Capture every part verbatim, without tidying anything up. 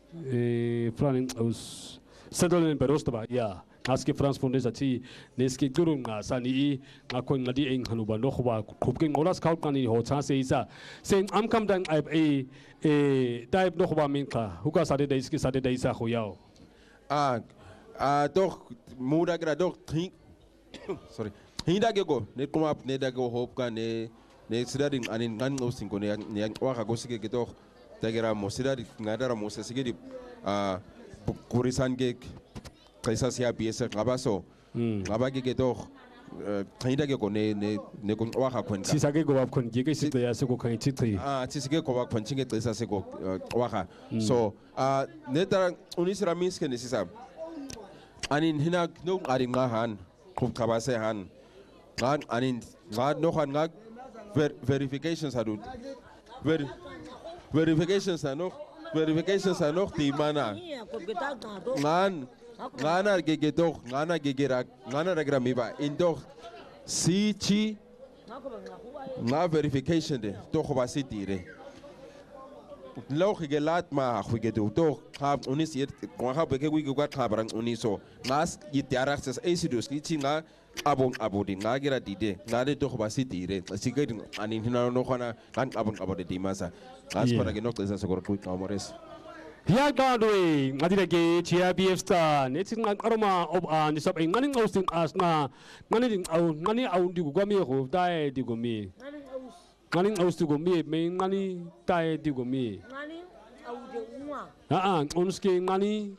Planning aus settlement berostaba ya aski France Foundation ti neski turun nga sani nga ko ngadi eng hanuba no khwa khupke ngolas khaut kani ho cha se isa sen am kam dang ai e e type no khwa min kha huka sade dai ski sade dai sa khoyao ah ah doch muda gra doch sorry hinda gego ne kuma ne da go hop ka ne ne sidading anin ngan ngosin ko ne ne wa ka go sige ge doch dagira mo sidadi ngadara mo se sige di ah kurisan ge kaisa sia piesa ngabaso ngabage ge doch hinda gego ne ne ne ko wa ka kon si sage go bab kon ge ge sit ya se ko kan chitri ah si sige ko wa kon chinge kaisa se go wa ka so ah ne dara unisira miske ne sisa anin hina no ari nga han kum kabase han ngan anin ngad no han ngad verifications hadu ver verifications ano verifications ano di mana ngan ngana gege doch ngana gege rak ngana ragra miba indo si chi nga verification de to khoba si dire lo khige lat ma khige do to khab unis yet ko khab ke wi gwa khabrang uniso ngas yitiarak ses acidus ki chinga abong abodi nga gira dide nga de to khoba si dire sigadi anin hina no khona kan abong abodi di masa ngas para ge no tesa segor ku kamores ya ga doi ngadira ge chia B F sta ne tin nga aroma ob an sab ai ngani ngausting as na ngani ding au ngani au di go mi ko dai di go mi ngani aus di go mi me ngani dai di go mi ngani au de uma ah ah onske ngani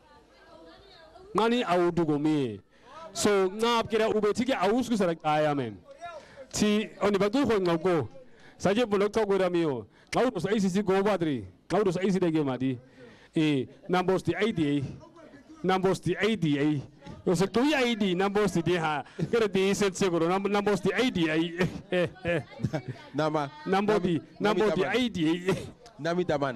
ngani au di go mi so ngap kira ube tike aus ku sarak aya men ti oni badu ko ngago saje bolok to go ramio ngau do sai si go badri ngau do sai si de ge madi e numbers di I D A numbers di I D A o se tu I D numbers di ha kira di set seguro numbers di I D A nama number di number di I D A nami taman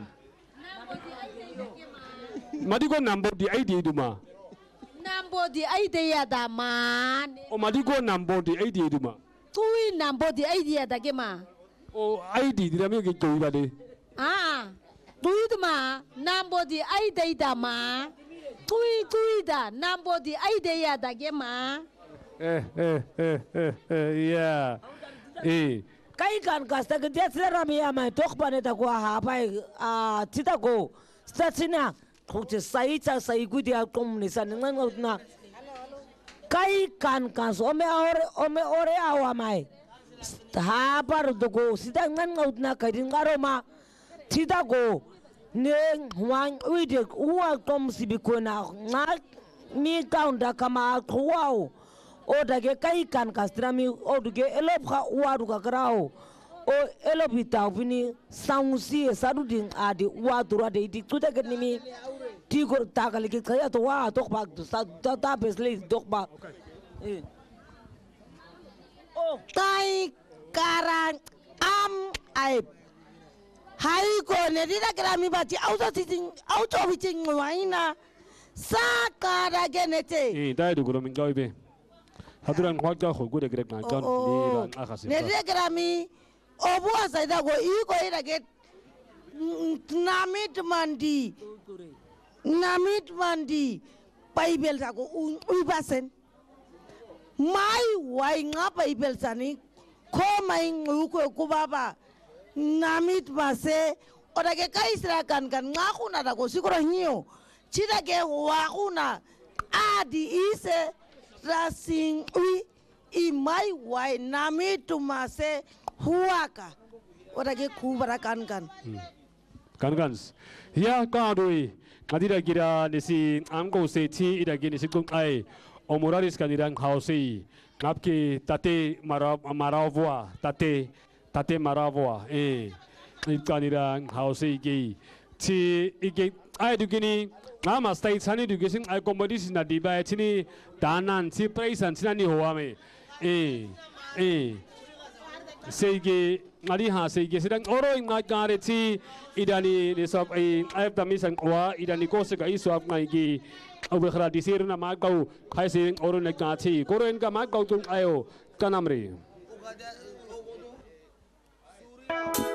madi ko number di I D A duma number di I D A daman o madi ko number di I D A duma tui number di I D A da ge ma o I D di rami ke to ibade ah tui duma number di I D A da ma tui tui da number di I D A da ge ma eh eh eh eh ya eh kai kan kasta ke dia sera mi ama tok bane ta ko ha pai a tita ko statsina ko te sai cha sai ku dia kom ni san ngan na kai kan kan so me ore o me ore awa mai ha par do ko sida ngan ngaut na kai ngaro ma tita ko ne huang ui de uwa kom sibiko na nga mi kaunda kama kwao o dage kai kan kastrami o duge elop kha uwa du kakrao o elopita vini sausi sadu ding adi uwa dura de di tuta ni mi ti ko takal ki khaya to wa to ba ta ta besle dok ba o kai karang am ai hai ko ne di da grami ba ti auto ti auto vi ti ngwaina sa kara genete eh dai du gro min gaibe haduran khwakta kho gure grek na kan ni ran akhase ne di grami obu asai da go i ko ira ge namit mandi namit mandi paibel ta go u basen mai wai nga paibel sani ko mai ngu ko ku baba namit base ora ke kaisra kan kan nga kuna da go sikoro hiyo chida ke wa kuna adi ise rasing ui i mai wai namit mase huaka ora ke ku bara kan kan kan kan ya ka doi kadira gira nisi amko se ti ida gini sikung ai omoraris kanirang hausi ngapki tate marav maravwa tate tate maravwa eh kanirang hausi gi ti ige ai du gini ngama state sani du gising ai competition na diba chini danan ti price an chini howa me eh eh seige ngari ha seige sidang oro ngai kare ti idani ni sab ai ai tami sang wa idani ko se kai swap ngai gi au khra disir na ma kau khai sing oro na ka thi koro en ka ma kau tung ayo kanamri